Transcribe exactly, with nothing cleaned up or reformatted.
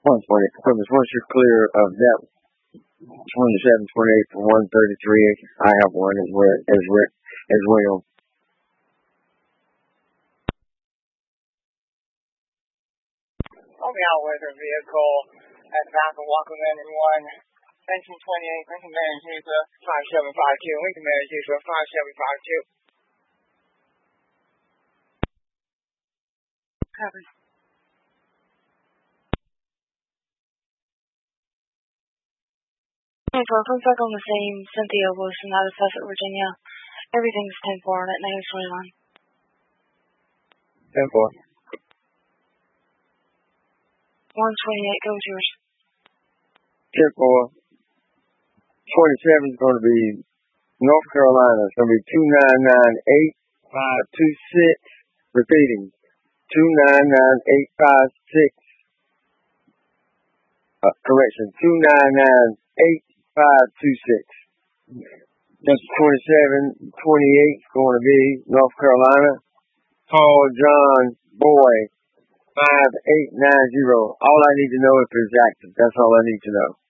one twenty. Once you're clear of that twenty-seven, twenty-eight for one thirty-three, I have one as well. As, re- as well. Okay, I'll weather vehicle at the back of Walker Manor one. Engine twenty-eight, Lincoln Manor User five seven five two, Lincoln Manor User five seven five two. Copy. Comes back on the same Cynthia Wilson out of Suffolk, Virginia. Everything's ten four at nine twenty-one. ten four. one twenty-eight, go with yours. ten four. twenty-seven is going to be North Carolina. It's going to be two nine nine eight five two six. Repeating. two nine nine eight five six. Uh, correction. two nine nine eight five two six. That's twenty-seven. twenty-eight is going to be North Carolina. Paul John Boy five eight nine zero. All I need to know if it's active. That's all I need to know.